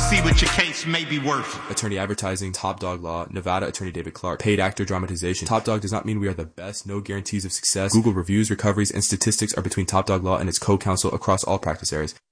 see what your case may be worth. Attorney advertising, Top Dog Law, Nevada attorney David Clark. Paid actor dramatization. Top Dog does not mean we are the best, no guarantees of success. Google reviews, recoveries, and statistics are between Top Dog Law and its co-counsel across all practice areas.